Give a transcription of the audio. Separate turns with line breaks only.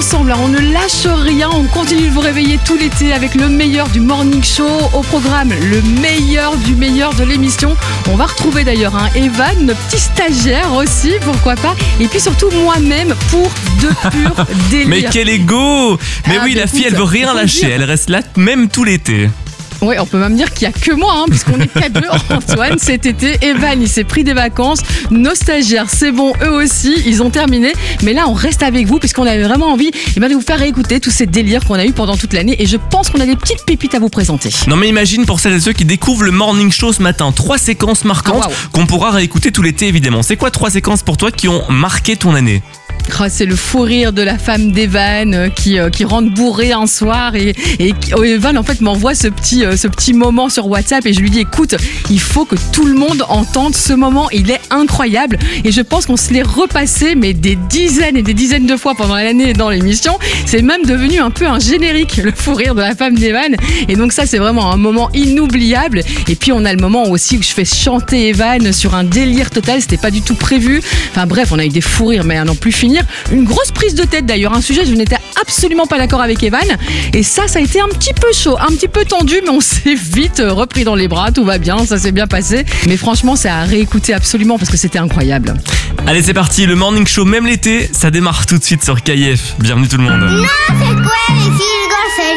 ensemble, hein, on ne lâche rien, on continue de vous réveiller tout l'été avec le meilleur du morning show. Au programme, le meilleur du meilleur de l'émission. On va retrouver d'ailleurs Evan, notre petit stagiaire aussi, pourquoi pas. Et puis surtout moi-même pour de purs délires.
Mais quel ego! Mais oui, la fille, elle veut rien lâcher, elle reste là même tout l'été.
Oui, on peut même dire qu'il n'y a que moi, puisqu'on est qu'à deux. Antoine, cet été, Evan, il s'est pris des vacances. Nos stagiaires, c'est bon, eux aussi, ils ont terminé. Mais là, on reste avec vous, puisqu'on avait vraiment envie de vous faire écouter tous ces délires qu'on a eu pendant toute l'année. Et je pense qu'on a des petites pépites à vous présenter.
Non mais imagine pour celles et ceux qui découvrent le morning show ce matin, 3 séquences marquantes qu'on pourra réécouter tout l'été évidemment. C'est quoi 3 séquences pour toi qui ont marqué ton année ?
C'est le fou rire de la femme d'Evan qui rentre bourré un soir et Evan en fait m'envoie ce petit moment sur WhatsApp et je lui dis écoute, il faut que tout le monde entende ce moment, il est incroyable et je pense qu'on se l'est repassé mais des dizaines et des dizaines de fois pendant l'année dans l'émission. C'est même devenu un peu un générique, le fou rire de la femme d'Evan, et donc ça c'est vraiment un moment inoubliable. Et puis on a le moment aussi où je fais chanter Evan sur un délire total, c'était pas du tout prévu, enfin bref, on a eu des fous rires mais à n'en plus finir. Une grosse prise de tête d'ailleurs, un sujet, je n'étais absolument pas d'accord avec Evan et ça a été un petit peu chaud, un petit peu tendu, mais on s'est vite repris dans les bras, tout va bien, ça s'est bien passé, mais franchement c'est à réécouter absolument parce que c'était incroyable.
Allez c'est parti, le morning show même l'été, ça démarre tout de suite sur KIF. Bienvenue tout le monde.
No se puede decir grosería.